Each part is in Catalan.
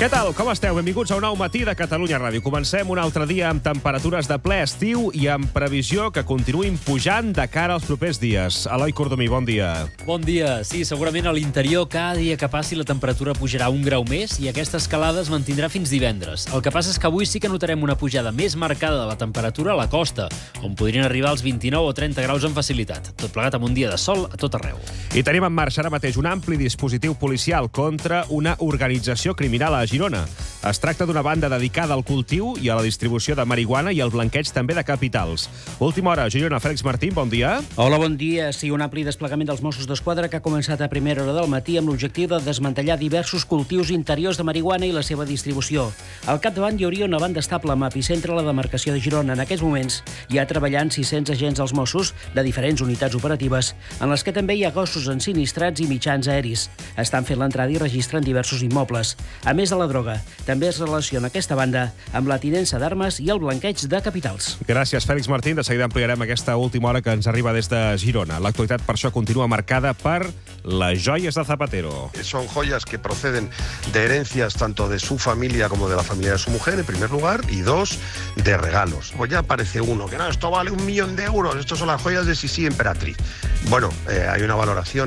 Què tal? Com esteu? Benvinguts a un nou matí de Catalunya Ràdio. Comencem un altre dia amb temperatures de ple estiu i amb previsió que continuïn pujant de cara als propers dies. Eloi Cordomí, bon dia. Bon dia. Sí, segurament a l'interior cada dia que passi la temperatura pujarà 1 grau més i aquesta escalada es mantindrà fins divendres. El que passa és que avui sí que notarem una pujada més marcada de la temperatura a la costa, on podrien arribar als 29 o 30 graus amb facilitat. Tot plegat amb un dia de sol a tot arreu. I tenim en marxa ara mateix un ampli dispositiu policial contra una organització criminal a Girona. Es tracta d'una banda dedicada al cultiu i a la distribució de marihuana i al blanqueig també de capitals. Última hora, Girona. Fèlix Martín, bon dia. Hola, bon dia. Sí, un ampli desplegament dels Mossos d'Esquadra que ha començat a primera hora del matí amb l'objectiu de desmantellar diversos cultius interiors de marihuana i la seva distribució. Al capdavant hi hauria una banda estable amb epicentre a la demarcació de Girona. En aquests moments hi ha treballant 600 agents dels Mossos de diferents unitats operatives, en les que també hi ha gossos ensinistrats i mitjans aeris. Estan fent l'entrada i registren diversos immobles. A més de la droga, també es relaciona aquesta banda amb la tinença d'armes i el blanqueig de capitals. Gràcies, Fèlix Martín. De seguida ampliarem aquesta última hora que ens arriba des de Girona. L'actualitat, per això, continua marcada per les joies de Zapatero. Son joyas que proceden de herencias tanto de su familia como de la familia de su mujer, en primer lugar, y dos, de regalos. Pues ya aparece uno, que no, esto vale 1 millón de euros, estos son las joyas de Sisi Emperatriz. Bueno, hay una valoración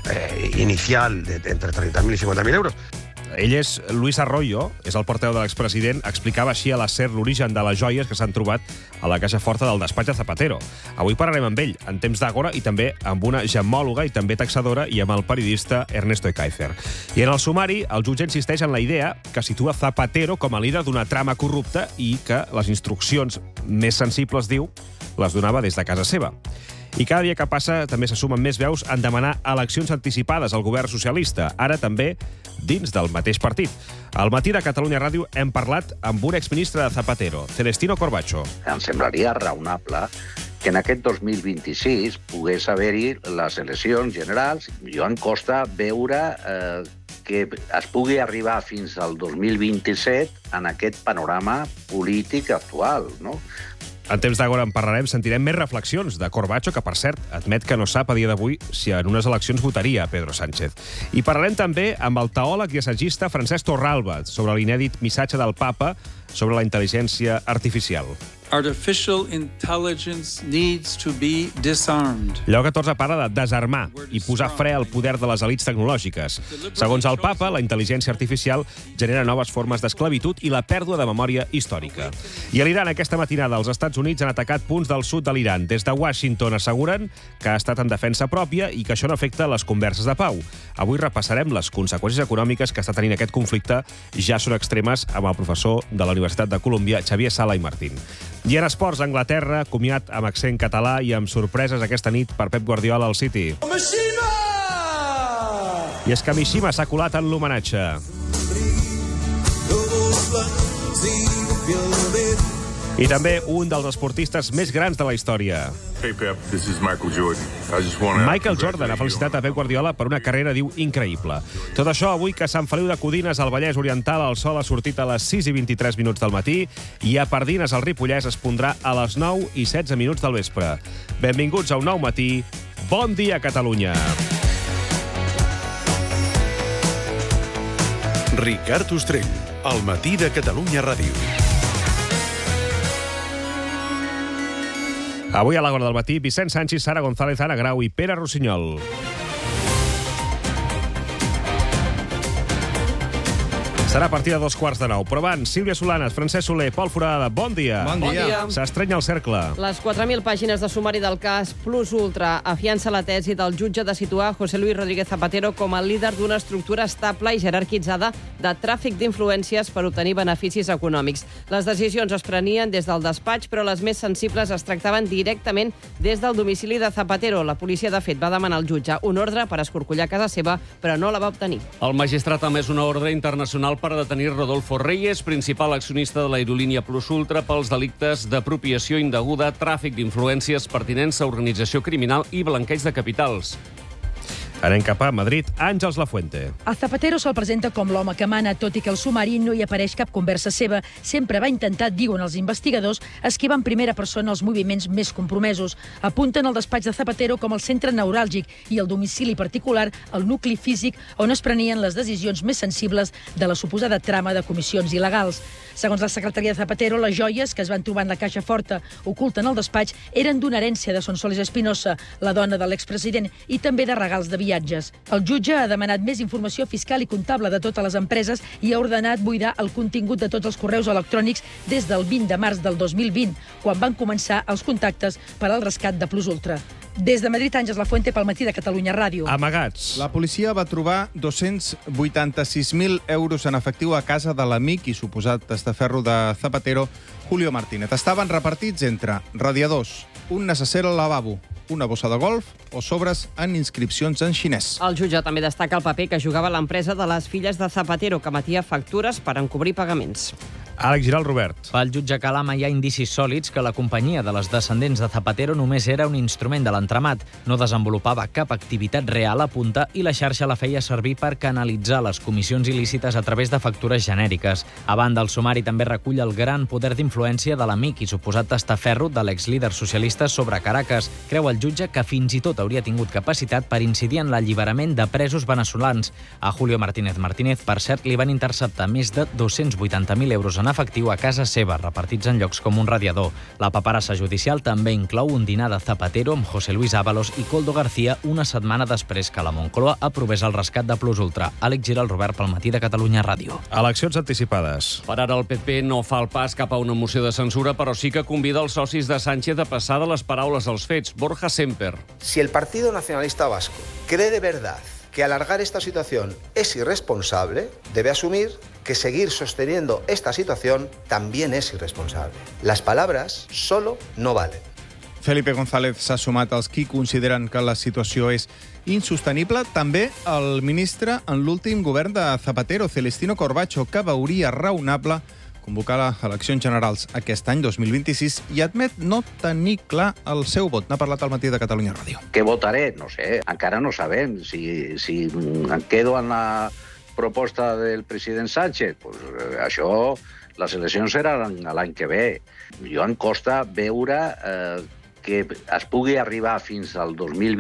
inicial de entre 30.000 i 50.000 euros. Ell és Luis Arroyo, és el portaveu de l'expresident, explicava així a la SER l'origen de les joies que s'han trobat a la caixa forta del despatx de Zapatero. Avui parlarem amb ell, en temps d'Àgora, i també amb una gemmòloga i també taxadora i amb el periodista Ernesto Ekaizer. I en el sumari, el jutge insisteix en la idea que situa Zapatero com a líder d'una trama corrupta i que les instruccions més sensibles, diu, les donava des de casa seva. I cada dia que passa també se sumen més veus en demanar eleccions anticipades al govern socialista, ara també dins del mateix partit. Al matí de Catalunya Ràdio hem parlat amb un exministre de Zapatero, Celestino Corbacho. Em semblaria raonable que en aquest 2026 pogués haver-hi les eleccions generals. Jo em costa veure que es pugui arribar fins al 2027 en aquest panorama polític actual, no? En temps d'Àgora en parlarem, sentirem més reflexions de Corbacho, que, per cert, admet que no sap a dia d'avui si en unes eleccions votaria Pedro Sánchez. I parlarem també amb el teòleg i assagista Francesc Torralba sobre l'inèdit missatge del papa sobre la intel·ligència artificial. Artificial intelligence needs to be disarmed. Lleó XIV parla de desarmar i posar fre al poder de les elits tecnològiques. Segons el papa, la intel·ligència artificial genera noves formes d'esclavitud i la pèrdua de memòria històrica. I a l'Iran, aquesta matinada, els Estats Units han atacat punts del sud de l'Iran. Des de Washington asseguren que ha estat en defensa pròpia i que això no afecta les converses de pau. Avui repassarem les conseqüències econòmiques que està tenint aquest conflicte. Ja són extremes amb el professor de la Universitat de Colúmbia, Xavier Sala i Martín. I en esports, Anglaterra, comiat amb accent català i amb sorpreses aquesta nit per Pep Guardiola al City. Mishima! I és que Mishima s'ha colat en l'homenatge. I també un dels esportistes més grans de la història. Hey Pep, this is Michael Jordan. Michael Jordan ha felicitat a Pep Guardiola per una carrera, diu, increïble. Tot això avui que a Sant Feliu de Codines, al Vallès Oriental, el sol ha sortit a les 6:23 del matí i a Pardines, al Ripollès, es pondrà a les 9:16 del vespre. Benvinguts a un nou matí. Bon dia, Catalunya. Ricard Ostrell, al matí de Catalunya Ràdio. Avui a l'Àgora del matí, Vicent Sanchis, Sara González, Anna Grau i Pere Rossinyol. Serà a partir de 8:45. Però abans, Sílvia Solanes, Francesc Soler, Pol Forada, bon dia. Bon dia. S'estrenya el cercle. Les 4.000 pàgines de sumari del cas Plus Ultra afiança la tesi del jutge de situar José Luis Rodríguez Zapatero com a líder d'una estructura estable i jerarquitzada de tràfic d'influències per obtenir beneficis econòmics. Les decisions es prenien des del despatx, però les més sensibles es tractaven directament des del domicili de Zapatero. La policia, de fet, va demanar al jutge un ordre per escorcollar casa seva, però no la va obtenir. El magistrat ha emès una ordre internacional per detenir Rodolfo Reyes, principal accionista de l'aerolínia Plus Ultra, pels delictes d'apropiació indeguda, tràfic d'influències, pertinença a organització criminal i blanqueig de capitals. Anem cap a Madrid. Àngels Lafuente. A Zapatero se'l presenta com l'home que mana, tot i que al sumari no hi apareix cap conversa seva. Sempre va intentar, diuen els investigadors, esquivar en primera persona els moviments més compromesos. Apunten el despatx de Zapatero com el centre neuràlgic i el domicili particular, el nucli físic on es prenien les decisions més sensibles de la suposada trama de comissions il·legals. Segons la secretaria de Zapatero, les joies que es van trobar en la caixa forta oculta en el despatx eren d'una herència de Sonsoles Espinosa, la dona de l'expresident, i també de regals de viatges. El jutge ha demanat més informació fiscal i comptable de totes les empreses i ha ordenat buidar el contingut de tots els correus electrònics des del 20 de març del 2020, quan van començar els contactes per al rescat de Plus Ultra. Des de Madrid, Àngels Lafuente, pel Matí de Catalunya Ràdio. Amagats. La policia va trobar 286.000 euros en efectiu a casa de l'amic i suposat testaferro de Zapatero, Julio Martínez. Estaven repartits entre radiadors, un necesser al lavabo, una bossa de golf o sobres en inscripcions en xinès. El jutge també destaca el paper que jugava l'empresa de les filles de Zapatero, que emetia factures per encobrir pagaments. Àlex Giral, Robert. Pel jutge Calama hi ha indicis sòlids que la companyia de les descendents de Zapatero només era un instrument de l'entramat. No desenvolupava cap activitat real, apunta, i la xarxa la feia servir per canalitzar les comissions il·lícites a través de factures genèriques. A banda, el sumari també recull el gran poder d'influència de l'amic i suposat testaferro de l'exlíder socialista sobre Caracas. Creu el jutge que fins i tot hauria tingut capacitat per incidir en l'alliberament de presos veneçolans. A Julio Martínez, per cert, li van interceptar més de 280.000 euros en efectiu a casa seva, repartits en llocs com un radiador. La paperassa judicial també inclou un dinar de Zapatero amb José Luis Ábalos i Koldo García una setmana després que la Moncloa aprovés el rescat de Plus Ultra. Àlex Giral, Robert, pel Matí de Catalunya Ràdio. Eleccions anticipades. Per ara el PP no fa el pas cap a una moció de censura, però sí que convida els socis de Sánchez a passar de les paraules als fets. Borja Semper. Si el Partido Nacionalista Vasco cree de verdad que alargar esta situación es irresponsable, debe asumir que seguir sosteniendo esta situación también es irresponsable. Las palabras solo no valen. Felipe González s'ha sumat als qui consideren que la situació és insostenible. També el ministre en l'últim govern de Zapatero, Celestino Corbacho, que veuria raonable convocar les eleccions generals aquest any 2026 i admet no tenir clar el seu vot. N'ha parlat al Matí de Catalunya Ràdio. Què votaré? No sé, encara no sabem. Si em quedo en la proposta del president Sánchez, pues això, les eleccions seran l'any que ve. Jo em costa veure que es pugui arribar fins al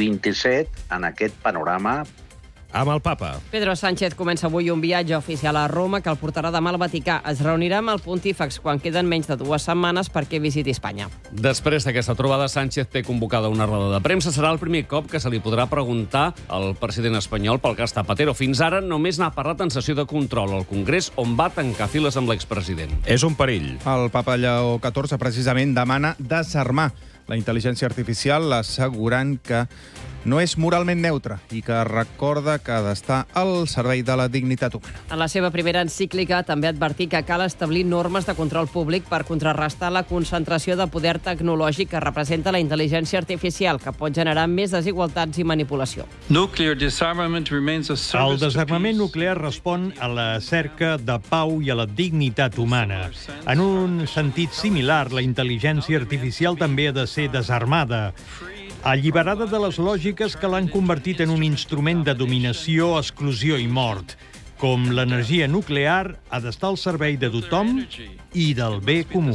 2027 en aquest panorama. Amb el papa. Pedro Sánchez comença avui un viatge oficial a Roma que el portarà demà al Vaticà. Es reunirà amb el pontífex quan queden menys de 2 setmanes perquè visiti Espanya. Després d'aquesta trobada, Sánchez té convocada una roda de premsa. Serà el primer cop que se li podrà preguntar al president espanyol pel cas Zapatero. Fins ara només n'ha parlat en sessió de control al Congrés, on va tancar files amb l'expresident. És un perill. El papa Lleó XIV precisament demana desarmar la intel·ligència artificial, assegurant que no és moralment neutre i que recorda que ha d'estar al servei de la dignitat humana. En la seva primera encíclica també advertí que cal establir normes de control públic per contrarrestar la concentració de poder tecnològic que representa la intel·ligència artificial, que pot generar més desigualtats i manipulació. El desarmament nuclear respon a la cerca de pau i a la dignitat humana. En un sentit similar, la intel·ligència artificial també ha de ser desarmada, alliberada de les lògiques que l'han convertit en un instrument de dominació, exclusió i mort. Com l'energia nuclear ha d'estar al servei de tothom i del bé comú.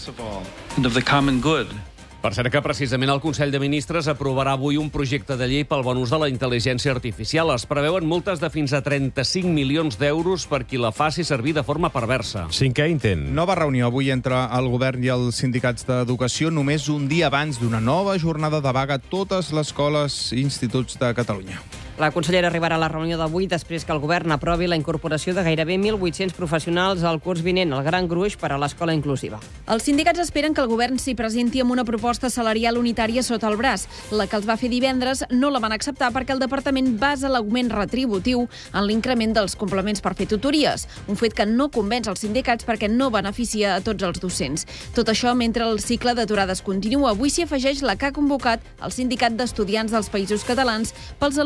Per cert que precisament el Consell de Ministres aprovarà avui un projecte de llei pel bon ús de la intel·ligència artificial. Es preveuen multes de fins a 35 milions d'euros per qui la faci servir de forma perversa. Cinquè intent. Nova reunió avui entre el govern i els sindicats d'educació, només un dia abans d'una nova jornada de vaga a totes les escoles i instituts de Catalunya. La consellera arribarà a la reunió d'avui després que el govern aprovi la incorporació de gairebé 1.800 professionals al curs vinent, el gran gruix per a l'escola inclusiva. Els sindicats esperen que el govern s'hi presenti amb una proposta salarial unitària sota el braç. La que els va fer divendres no la van acceptar perquè el departament basa l'augment retributiu en l'increment dels complements per fer tutories, un fet que no convenç els sindicats perquè no beneficia a tots els docents. Tot això mentre el cicle d'aturades continua. Avui s'hi afegeix la que ha convocat el Sindicat d'Estudiants dels Països Catalans pels alumnes de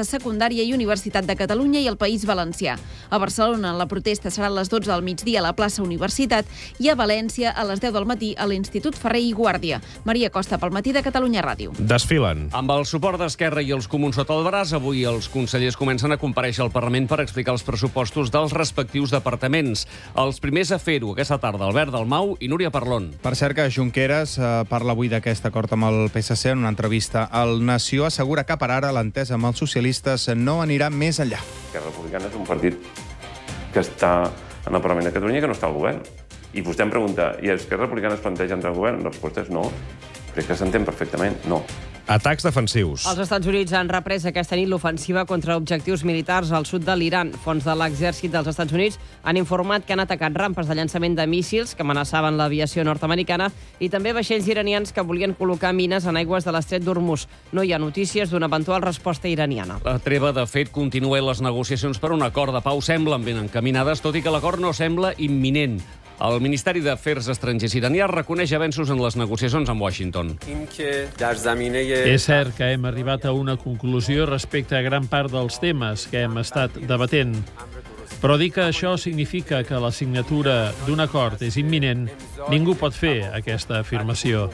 Secundària i Universitat de Catalunya i el País Valencià. A Barcelona la protesta serà a les 12 del migdia a la plaça Universitat i a València a les 10 del matí a l'Institut Ferrer i Guàrdia. Maria Costa, pel Matí de Catalunya Ràdio. Desfilen. Amb el suport d'Esquerra i els comuns sota el braç, avui els consellers comencen a comparèixer al Parlament per explicar els pressupostos dels respectius departaments. Els primers a fer-ho aquesta tarda, Albert Dalmau i Núria Parlon. Per cert que Junqueras parla avui d'aquest acord amb el PSC en una entrevista. El Nació assegura que per ara l'entesa amb els socialistes no anirà més enllà. Esquerra Republicana és un partit que està en el Parlament de Catalunya i que no està al govern. I vostè em pregunta, i Esquerra Republicana es planteja entrar al govern? La resposta és no. Crec que s'entén perfectament, no. Atacs defensius. Els Estats Units han reprès aquesta nit l'ofensiva contra objectius militars al sud de l'Iran. Fonts de l'exèrcit dels Estats Units han informat que han atacat rampes de llançament de míssils que amenaçaven l'aviació nord-americana i també vaixells iranians que volien col·locar mines en aigües de l'estret d'Hormuz. No hi ha notícies d'una eventual resposta iraniana. La treva, de fet, continua i les negociacions per un acord de pau semblen ben encaminades, tot i que l'acord no sembla imminent. El Ministeri d'Afers Estrangers iranià reconeix avenços en les negociacions amb Washington. És cert que hem arribat a una conclusió respecte a gran part dels temes que hem estat debatent. Però dir que això significa que la signatura d'un acord és imminent, ningú pot fer aquesta afirmació.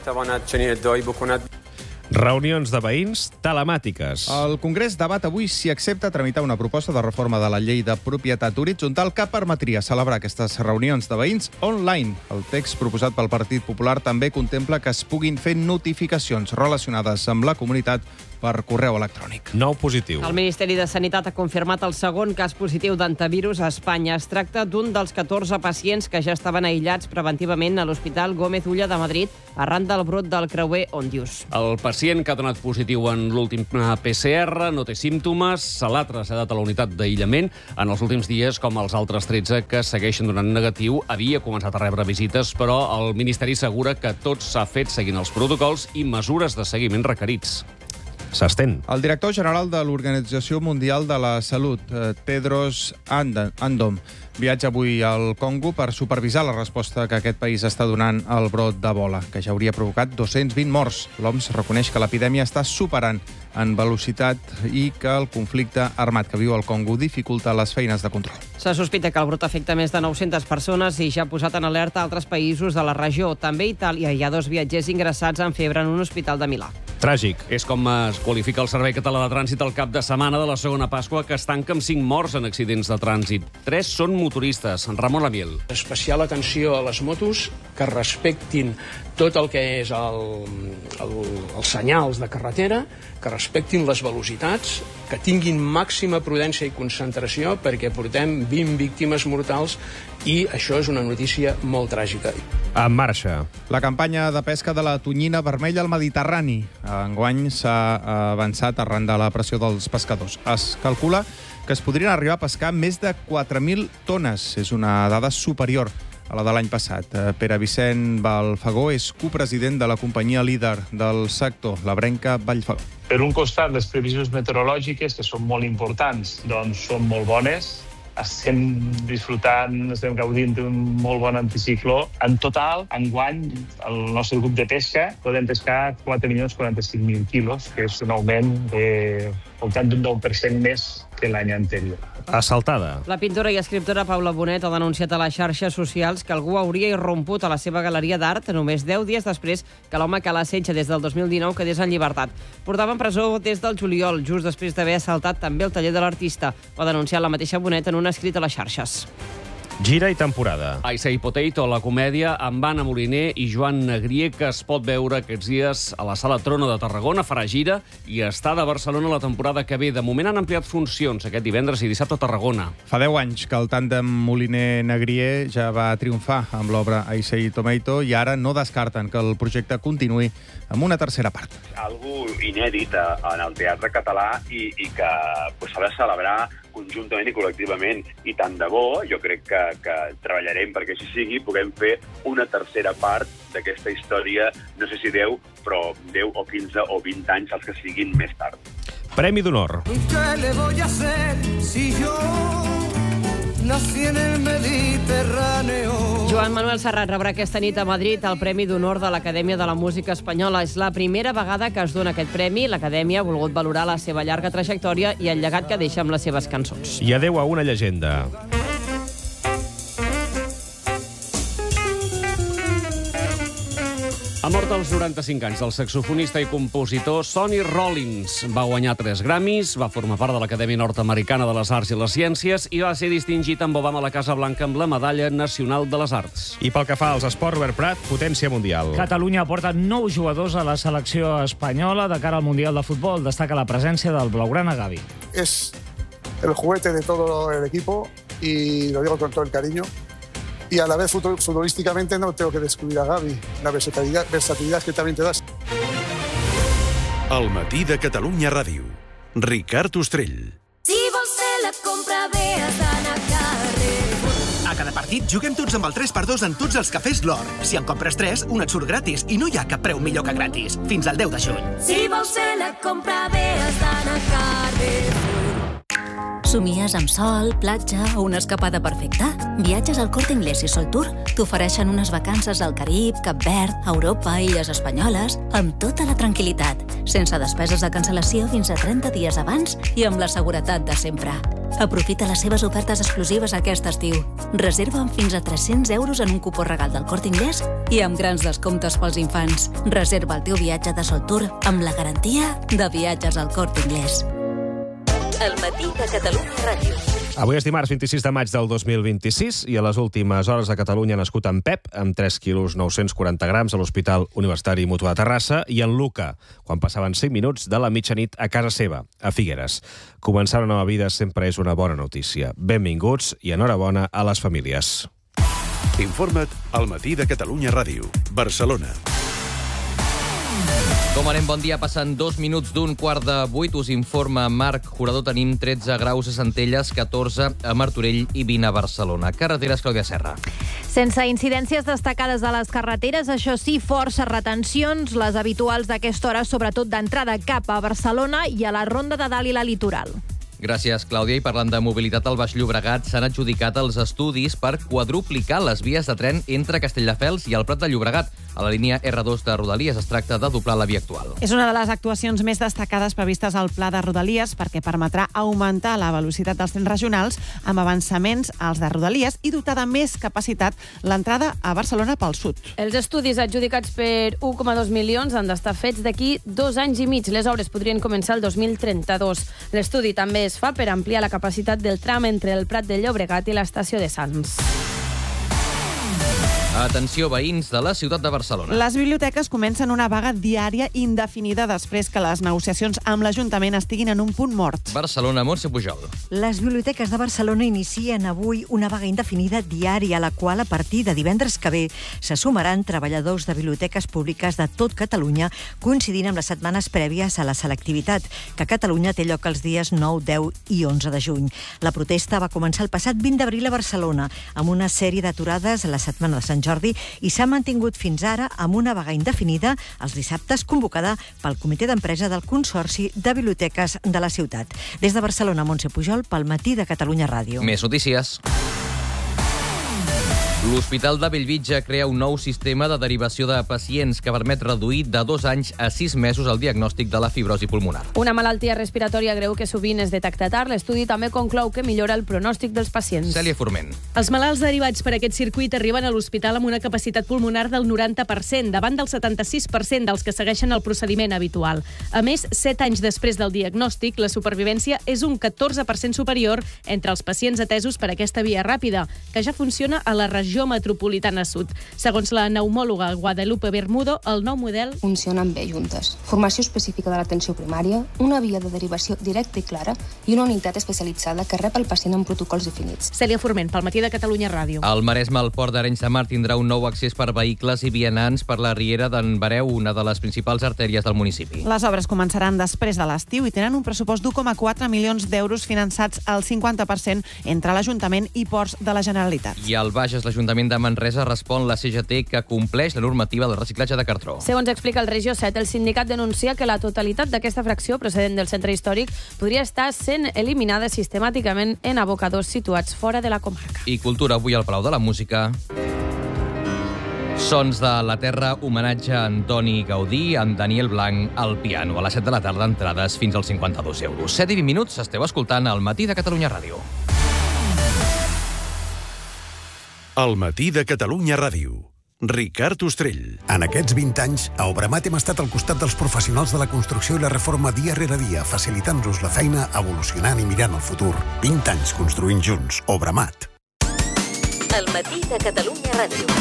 Reunions de veïns telemàtiques. El Congrés debat avui si accepta tramitar una proposta de reforma de la llei de propietat horitzontal que permetria celebrar aquestes reunions de veïns online. El text proposat pel Partit Popular també contempla que es puguin fer notificacions relacionades amb la comunitat per correu electrònic. Nou positiu. El Ministeri de Sanitat ha confirmat el segon cas positiu d'antivirus a Espanya. Es tracta d'un dels 14 pacients que ja estaven aïllats preventivament a l'Hospital Gómez Ulla de Madrid arran del brot del creuer Òndius. El pacient que ha donat positiu en l'últim PCR no té símptomes, se l'ha traslladat a la unitat d'aïllament. En els últims dies, com els altres 13 que segueixen donant negatiu, havia començat a rebre visites, però el Ministeri assegura que tot s'ha fet seguint els protocols i mesures de seguiment requerits. S'estén. El director general de l'Organització Mundial de la Salut, Tedros Adhanom, viatja avui al Congo per supervisar la resposta que aquest país està donant al brot d'Ebola, que ja hauria provocat 220 morts. L'OMS reconeix que l'epidèmia està superant en velocitat i que el conflicte armat que viu el Congo dificulta les feines de control. Se sospita que el brot afecta més de 900 persones i ja ha posat en alerta altres països de la regió. També a Itàlia hi ha 2 viatgers ingressats amb febre en un hospital de Milà. Tràgic. És com es qualifica el Servei Català de Trànsit al cap de setmana de la segona Pasqua, que es tanca amb 5 morts en accidents de trànsit. 3 són motoristes. Ramon Lamiel. Especial atenció a les motos que respectin tot el que és els senyals de carretera, que respectin les velocitats, que tinguin màxima prudència i concentració perquè portem 20 víctimes mortals i això és una notícia molt tràgica. En marxa. La campanya de pesca de la tonyina vermella al Mediterrani. Enguany s'ha avançat arran de la pressió dels pescadors. Es calcula que es podrien arribar a pescar més de 4.000 tones. És una dada superior a la de l'any passat. Pere Vicent Balfagó és copresident de la companyia líder del sector, la Brenca Vallfagó. Per un costat, les previsions meteorològiques, que són molt importants, doncs són molt bones. Estem disfrutant, estem gaudint d'un molt bon anticicló. En total, enguany, el nostre grup de pesca podem pescar 4.045.000 quilos, que és un augment de voltant d'un 9% més que l'any anterior. Assaltada. La pintora i escriptora Paula Bonet ha denunciat a les xarxes socials que algú hauria irromput a la seva galeria d'art només 10 dies després que l'home que l'assetja des del 2019 quedés en llibertat. Portava en presó des del juliol, just després d'haver assaltat també el taller de l'artista. Ho ha denunciat la mateixa Bonet en un escrit a les xarxes. Gira i temporada. I Say Potato, la comèdia amb Anna Moliner i Joan Negrier, que es pot veure aquests dies a la Sala Trona de Tarragona, farà gira i està de Barcelona la temporada que ve. De moment han ampliat funcions aquest divendres i dissabte a Tarragona. Fa 10 anys que el tàndem Moliner-Negrier ja va triomfar amb l'obra I Say Tomato i ara no descarten que el projecte continuï amb una tercera part. Algú inèdit en el teatre català i que s'ha de celebrar conjuntament i col·lectivament. I tant de bo, jo crec que treballarem perquè així sigui, puguem fer una tercera part d'aquesta història, no sé si 10, però 10 o 15 o 20 anys, els que siguin més tard. Premi d'honor. ¿Qué le voy a hacer si yo nací en el Mediterráneo? Joan Joan Manuel Serrat rebrà aquesta nit a Madrid el Premi d'Honor de l'Acadèmia de la Música Espanyola. És la primera vegada que es dona aquest premi. L'Acadèmia ha volgut valorar la seva llarga trajectòria i el llegat que deixa amb les seves cançons. I adeu a una llegenda. Ha mort als 95 anys el saxofonista i compositor Sonny Rollins. Va guanyar 3 Grammys, va formar part de l'Acadèmia Nord-Americana de les Arts i les Ciències i va ser distingit amb Obama a la Casa Blanca amb la Medalla Nacional de les Arts. I pel que fa als esports, Robert Prat, potència mundial. Catalunya porta 9 jugadors a la selecció espanyola de cara al Mundial de Futbol. Destaca la presència del blaugrana Gavi. Es el juguete de todo el equipo y lo digo con todo el cariño. Y a la vez futbolísticamente no tengo que descubrir a Gavi, la versatilidad que también te das. El matí de Catalunya Ràdio. Ricard Ostrell. Si vols fer la compra bé has d'anar a Carrefour. A cada partit juguem tots amb el 3x2 en tots els cafès L'Or. Si en compres 3, un et surt gratis i no hi ha cap preu millor que gratis. Fins al 10 de juny. Si vols fer la compra bé has d'anar a Carrefour. Somies amb sol, platja o una escapada perfecta? Viatges al Corte Inglés i Sol Tour t'ofereixen unes vacances al Carib, Cap Verd, Europa, Illes Espanyoles, amb tota la tranquil·litat, sense despeses de cancel·lació fins a 30 dies abans i amb la seguretat de sempre. Aprofita les seves ofertes exclusives aquest estiu. Reserva amb fins a 300 euros en un cupó regal del Corte Inglés i amb grans descomptes pels infants. Reserva el teu viatge de Sol Tour amb la garantia de viatges al Corte Inglés. El matí de Catalunya Ràdio. Avui és dimarts 26 de maig del 2026 i a les últimes hores a Catalunya ha nascut en Pep, amb 3 quilos 940 grams a l'Hospital Universitari Mutu de Terrassa, i en Luca, quan passaven 5 minuts de la mitjanit a casa seva, a Figueres. Començar una nova vida sempre és una bona notícia. Benvinguts i enhorabona a les famílies. Informa't al matí de Catalunya Ràdio. Barcelona. Com anem? Bon dia. Passen 2 minuts d'un 7:15. Us informa Marc Jurador. Tenim 13 graus a Centelles, 14 a Martorell i 20 a Barcelona. Carreteres, Clàudia Serra. Sense incidències destacades a les carreteres, això sí, força retencions, les habituals d'aquesta hora, sobretot d'entrada cap a Barcelona i a la Ronda de Dalt i la Litoral. Gràcies, Clàudia. I parlant de mobilitat, al Baix Llobregat s'han adjudicat els estudis per quadruplicar les vies de tren entre Castelldefels i el Prat de Llobregat. A la línia R2 de Rodalies es tracta de doblar la via actual. És una de les actuacions més destacades previstes al Pla de Rodalies perquè permetrà augmentar la velocitat dels trens regionals amb avançaments als de Rodalies i dotar de més capacitat l'entrada a Barcelona pel sud. Els estudis adjudicats per 1,2 milions han d'estar fets d'aquí 2 anys i mig. Les obres podrien començar el 2032. L'estudi també es fa per ampliar la capacitat del tram entre el Prat de Llobregat i l'estació de Sants. Atenció, veïns de la ciutat de Barcelona. Les biblioteques comencen una vaga diària indefinida després que les negociacions amb l'Ajuntament estiguin en un punt mort. Barcelona, Montse Pujol. Les biblioteques de Barcelona inicien avui una vaga indefinida diària, a la qual a partir de divendres que ve se sumaran treballadors de biblioteques públiques de tot Catalunya, coincidint amb les setmanes prèvies a la selectivitat, que a Catalunya té lloc els dies 9, 10 i 11 de juny. La protesta va començar el passat 20 d'abril a Barcelona, amb una sèrie d'aturades a la setmana de Sant Jordi i s'ha mantingut fins ara amb una vaga indefinida els dissabtes convocada pel Comitè d'Empresa del Consorci de Biblioteques de la ciutat. Des de Barcelona, Montse Pujol, pel matí de Catalunya Ràdio. Més notícies. L'Hospital de Bellvitge crea un nou sistema de derivació de pacients que permet reduir de 2 anys a 6 mesos el diagnòstic de la fibrosi pulmonar. Una malaltia respiratòria greu que sovint es detecta tard. L'estudi també conclou que millora el pronòstic dels pacients. Cèlia Forment. Els malalts derivats per aquest circuit arriben a l'hospital amb una capacitat pulmonar del 90%, davant del 76% dels que segueixen el procediment habitual. A més, 7 anys després del diagnòstic, la supervivència és un 14% superior entre els pacients atesos per aquesta via ràpida, que ja funciona a la regió metropolitana sud. Segons la pneumòloga Guadalupe Bermudo, el nou model funcionen bé juntes. Formació específica de l'atenció primària, una via de derivació directa i clara i una unitat especialitzada que rep el pacient en protocols definits. Cèlia Forment, pel matí de Catalunya Ràdio. Al Maresme, el port d'Arenys de Mar tindrà un nou accés per vehicles i vianants per la riera d'en Bareu, una de les principals artèries del municipi. Les obres començaran després de l'estiu i tenen un pressupost d'1,4 milions d'euros finançats al 50% entre l'Ajuntament i Ports de la Generalitat. I al Bages, l'Ajuntament de Manresa respon la CGT que compleix la normativa del reciclatge de cartró. Segons explica el Regió 7, el sindicat denuncia que la totalitat d'aquesta fracció procedent del centre històric podria estar sent eliminada sistemàticament en abocadors situats fora de la comarca. I cultura, avui al Palau de la Música. Sons de la Terra, homenatge a Antoni Gaudí, amb Daniel Blanc al piano. A les 7 de la tarda, entrades fins als 52 euros. 7 i 20 minuts, esteu escoltant El matí de Catalunya Ràdio. El matí de Catalunya Ràdio. Ricard Ostrell. En aquests 20 anys, a Obramat hem estat al costat dels professionals de la construcció i la reforma dia rere dia, facilitant-nos la feina, evolucionant i mirant el futur. 20 anys construint junts. Obramat. El matí de Catalunya Ràdio.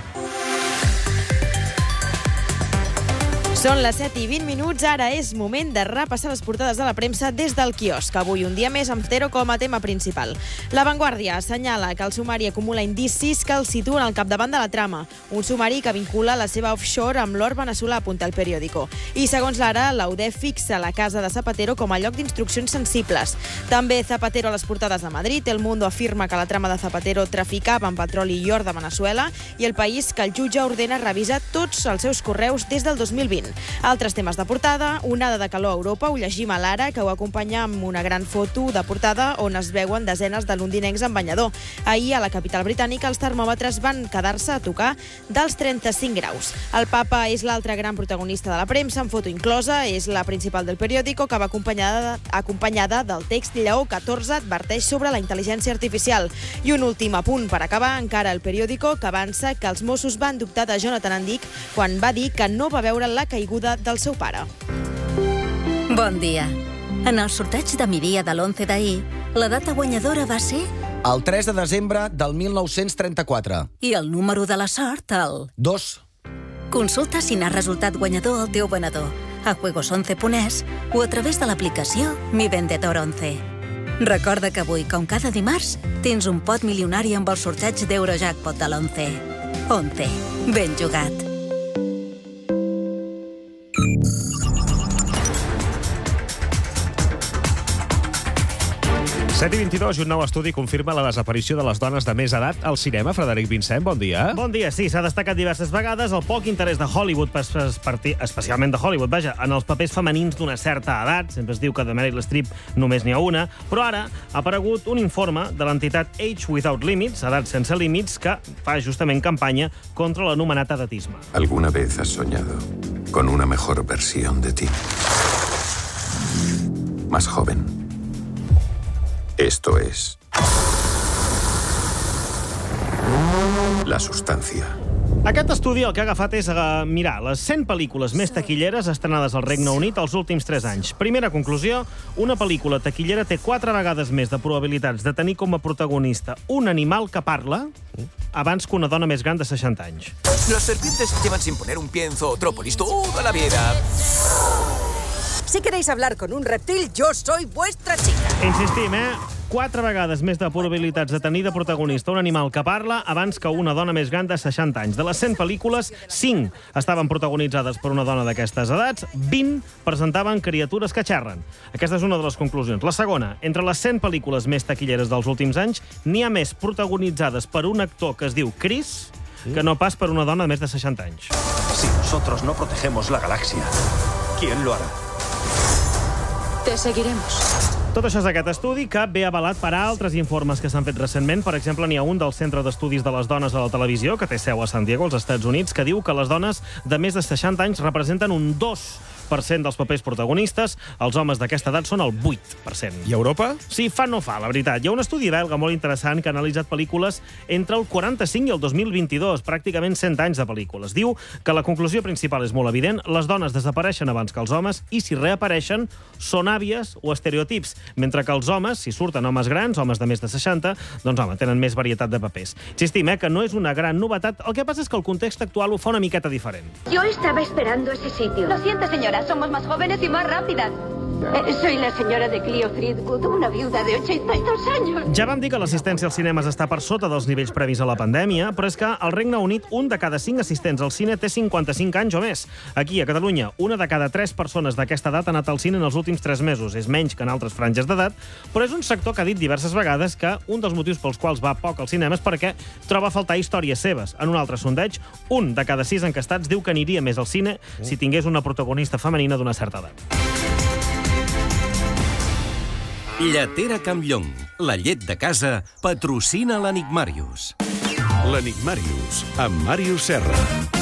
Són les 7 i 20 minuts, ara és moment de repassar les portades de la premsa des del quiosc. Avui un dia més amb Zapatero com a tema principal. La Vanguardia assenyala que el sumari acumula indicis que el situen al capdavant de la trama. Un sumari que vincula la seva offshore amb l'or veneçolà, apunta el periòdico. I segons l'Ara, la UDEF fixa la casa de Zapatero com a lloc d'instruccions sensibles. També Zapatero a les portades de Madrid. El Mundo afirma que la trama de Zapatero traficava amb petroli i or de Veneçuela, i El País que el jutge ordena revisar tots els seus correus des del 2020. Altres temes de portada, onada de calor a Europa, ho llegim a l'Ara, que ho acompanya amb una gran foto de portada on es veuen desenes de londinencs en banyador. Ahir, a la capital britànica, els termòmetres van quedar-se a tocar dels 35 graus. El papa és l'altre gran protagonista de la premsa, amb foto inclosa, és la principal del periòdico, que va acompanyada del text Lleó XIV adverteix sobre la intel·ligència artificial. I un últim apunt per acabar, encara el periòdico, que avança que els Mossos van dubtar de Jonathan Andic quan va dir que no va veure la caiguda del seu pare. Bon dia. En el sorteig de migdia de l'11 d'ahir, la data guanyadora va ser... El 3 de desembre del 1934. I el número de la sort, el... 2. Consulta si n'ha resultat guanyador el teu venedor a juegos11.es o a través de l'aplicació Mi Vendedor 11. Recorda que avui, com cada dimarts, tens un pot milionari amb el sorteig d'Eurojackpot de l'11. 11. Ben jugat. 7:22 i un nou estudi confirma la desaparició de les dones de més edat al cinema. Frederic Vincent, bon dia. Bon dia, sí, s'ha destacat diverses vegades el poc interès de Hollywood, especialment de Hollywood, vaja, en els papers femenins d'una certa edat. Sempre es diu que de Meryl Streep només n'hi ha una, però ara ha aparegut un informe de l'entitat Age Without Limits, Edat sense límits, que fa justament campanya contra l'anomenat edatisme. ¿Alguna vez has soñado con una mejor versión de ti? Más joven. Esto es la sustancia. Aquest estudi el que ha agafat és mirar les 100 pel·lícules més taquilleres estrenades al Regne Unit els últims 3 anys. Primera conclusió, una pel·lícula taquillera té 4 vegades més de probabilitats de tenir com a protagonista un animal que parla abans que una dona més gran de 60 anys. Las serpientes llevan sin poner un pie en Zootrópolis toda la vida. Si queréis hablar con un reptil, yo soy vuestra chica. Insistim, 4 vegades més de probabilitats de tenir de protagonista un animal que parla abans que una dona més gran de 60 anys. De les 100 pel·lícules, 5 estaven protagonitzades per una dona d'aquestes edats, 20 presentaven criatures que xerren. Aquesta és una de les conclusions. La segona, entre les 100 pel·lícules més taquilleres dels últims anys, n'hi ha més protagonitzades per un actor que es diu Chris que no pas per una dona de més de 60 anys. Si nosotros no protegemos la galaxia, ¿quién lo hará? Te seguiremos. Tot això és aquest estudi que ve avalat per altres informes que s'han fet recentment. Per exemple, n'hi ha un del Centre d'Estudis de les Dones a la Televisió, que té seu a San Diego, als Estats Units, que diu que les dones de més de 60 anys representen un 2% dels papers protagonistes. Els homes d'aquesta edat són el 8%. I Europa? Sí, fa no fa, la veritat. Hi ha un estudi belga molt interessant que ha analitzat pel·lícules entre el 45 i el 2022, pràcticament 100 anys de pel·lícules. Diu que la conclusió principal és molt evident. Les dones desapareixen abans que els homes i, si reapareixen, són àvies o estereotips, mentre que els homes, si surten homes grans, homes de més de 60, doncs, home, tenen més varietat de papers. Insistim, que no és una gran novetat. El que passa és que el context actual ho fa una miqueta diferent. Yo estaba esperando ese sitio. Lo siento, señora, somos más jóvenes y más rápidas. Soy la senyora de Clio Threadgood, una viuda de 82 años. Ja vam dir que l'assistència als cinemes està per sota dels nivells previs a la pandèmia, però és que al Regne Unit un de cada 5 assistents al cine té 55 anys o més. Aquí, a Catalunya, una de cada 3 persones d'aquesta edat ha anat al cine en els últims 3 mesos. És menys que en altres franges d'edat, però és un sector que ha dit diverses vegades que un dels motius pels quals va poc al cinema és perquè troba a faltar històries seves. En un altre sondeig, un de cada 6 encastats diu que aniria més al cine si tingués una protagonista femenina d'una certa edat. Lletera Campllong, la llet de casa, patrocina l'Enigmàrius. L'Enigmàrius, amb Màrius Serra.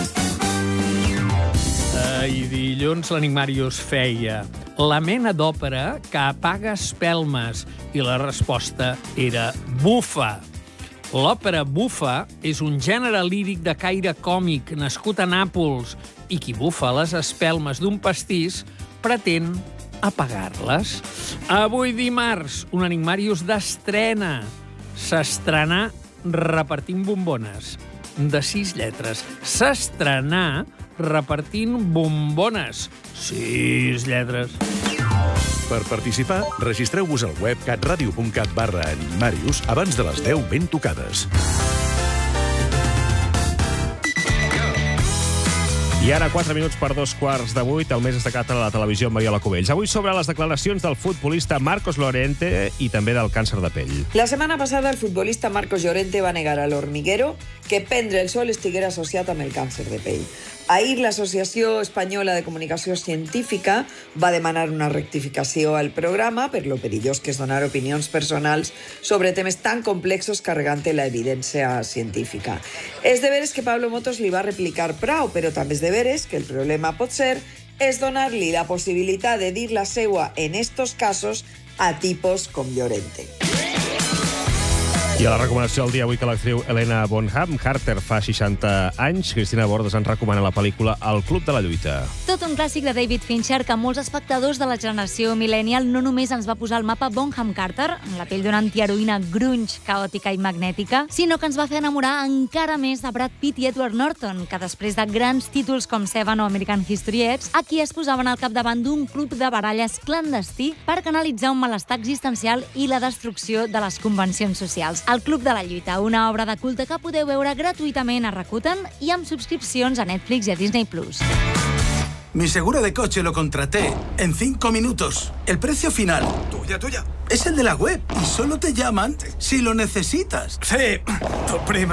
I dilluns l'Enigmàrius feia la mena d'òpera que apaga espelmes i la resposta era bufa. L'òpera bufa és un gènere líric de caire còmic nascut a Nàpols i qui bufa les espelmes d'un pastís pretén apagar-les. Avui dimarts, un Enigmàrius d'estrena. S'estrenà repartint bombones de 6 lletres. S'estrenà repartint bombones. 6 lletres. Per participar, registreu-vos al web catradio.cat/enigmàrius abans de les 10 ben tocades. I ara, 4 minuts per 2:15, el més destacat a la televisió amb Mariola Cubells. Avui sobre les declaracions del futbolista Marcos Llorente i també del càncer de pell. La setmana passada, el futbolista Marcos Llorente va negar a l'Hormiguero que prendre el sol estiguera associat amb el càncer de pell. Ahir, l'Associació Espanyola de Comunicació Científica va demanar una rectificació al programa per lo perillós que és donar opinions personals sobre temes tan complexos carregant la evidència científica. És de veres que Pablo Motos li va replicar prou, però també és de veres que el problema pot ser és donar-li la possibilitat de dir la seua en estos casos a tipos com Llorente. I a la recomanació del dia avui que l'actriu Helena Bonham Carter fa 60 anys, Cristina Bordes ens recomana la pel·lícula El Club de la Lluita. Tot un clàssic de David Fincher que molts espectadors de la generació millennial no només ens va posar al mapa Bonham Carter, en la pell d'una antiheroïna grunge, caòtica i magnètica, sinó que ens va fer enamorar encara més de Brad Pitt i Edward Norton, que després de grans títols com Seven o American History X, aquí es posaven al capdavant d'un club de baralles clandestí per canalitzar un malestar existencial i la destrucció de les convencions socials. El Club de la Lluita, una obra de culte que podeu veure gratuïtament a Rakuten i amb subscripcions a Netflix i a Disney+. Mi seguro de coche lo contraté en 5 minutos. El precio final. Tuya. Es el de la web y solo te llaman si lo necesitas. Sí, tu prima.